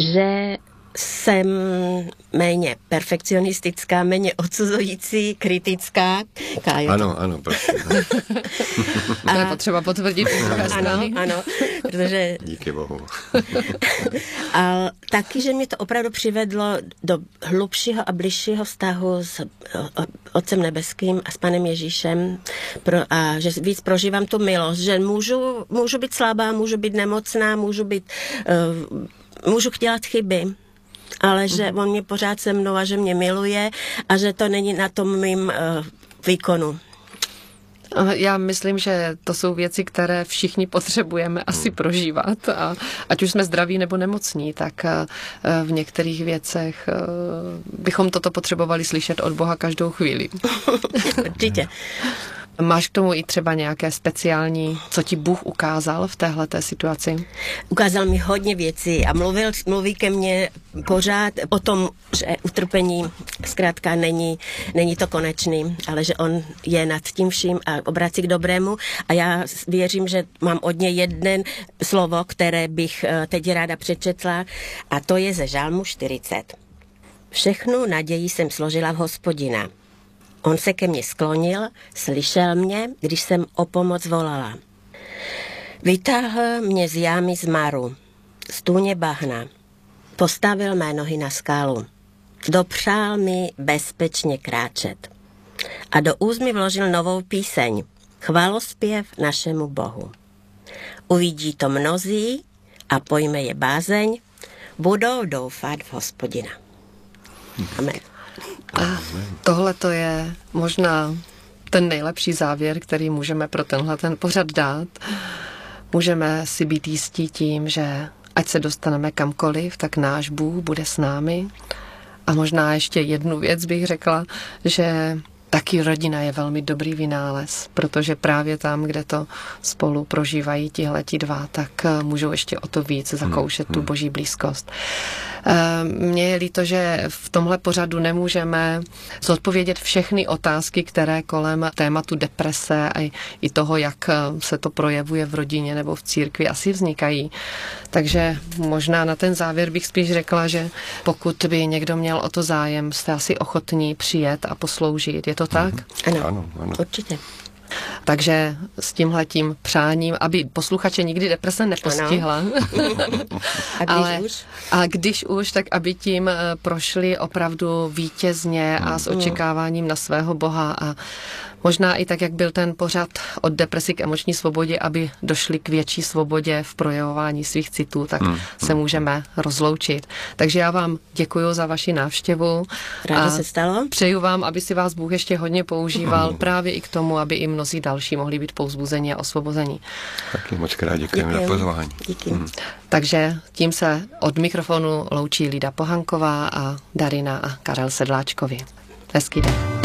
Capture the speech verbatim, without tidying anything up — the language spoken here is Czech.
že jsem méně perfekcionistická, méně odsuzující, kritická. Kájo. Ano, ano, prosím. A to je potřeba potvrdit. Ano, ano, protože... Díky bohu. A taky, že mě to opravdu přivedlo do hlubšího a bližšího vztahu s Otcem nebeským a s Panem Ježíšem pro, a že víc prožívám tu milost, že můžu, můžu být slabá, můžu být nemocná, můžu být, uh, můžu dělat chyby, ale že on mě pořád se mnou a že mě miluje a že to není na tom mým uh, výkonu. Já myslím, že to jsou věci, které všichni potřebujeme asi prožívat. A ať už jsme zdraví nebo nemocní, tak v některých věcech bychom toto potřebovali slyšet od Boha každou chvíli. Určitě. Máš k tomu i třeba nějaké speciální, co ti Bůh ukázal v téhleté situaci? Ukázal mi hodně věcí a mluvil, mluví ke mně pořád o tom, že utrpení zkrátka není, není to konečný, ale že on je nad tím vším a obrací k dobrému. A já věřím, že mám od něj jeden slovo, které bych teď ráda přečetla, a to je ze Žalmu čtyřicet. Všechnu naději jsem složila v Hospodina. On se ke mně sklonil, slyšel mě, když jsem o pomoc volala. Vytáhl mě z jámy zmaru, z tůně bahna, postavil mé nohy na skálu, dopřál mi bezpečně kráčet a do úst mi vložil novou píseň, chválospěv našemu Bohu. Uvidí to mnozí a pojme je bázeň, budou doufat v Hospodina. Amen. A tohle to je možná ten nejlepší závěr, který můžeme pro tenhle ten pořad dát. Můžeme si být jistí tím, že ať se dostaneme kamkoliv, tak náš Bůh bude s námi. A možná ještě jednu věc bych řekla, že taky rodina je velmi dobrý vynález, protože právě tam, kde to spolu prožívají tihleti dva, tak můžou ještě o to víc zakoušet tu boží blízkost. Mně je líto, že v tomhle pořadu nemůžeme zodpovědět všechny otázky, které kolem tématu deprese a i toho, jak se to projevuje v rodině nebo v církvi, asi vznikají. Takže možná na ten závěr bych spíš řekla, že pokud by někdo měl o to zájem, jste asi ochotní přijet a posloužit. Je to tak? Ano, ano, ano. určitě. Takže s tímhletím přáním, aby posluchače nikdy deprese nepostihla. A když Ale, už? A když už, tak aby tím prošli opravdu vítězně a s očekáváním na svého Boha a možná i tak, jak byl ten pořad od depresi k emoční svobodě, aby došli k větší svobodě v projevování svých citů, tak hmm. se můžeme rozloučit. Takže já vám děkuji za vaši návštěvu. Ráda se stalo. Přeju vám, aby si vás Bůh ještě hodně používal právě i k tomu, aby i mnozí další mohli být povzbuzeni a osvobození. Taky moc krát děkujeme za pozvání. Díky. Hmm. Takže tím se od mikrofonu loučí Lída Pohanková a Darina a Karel Sedláčkovi. Hezký den.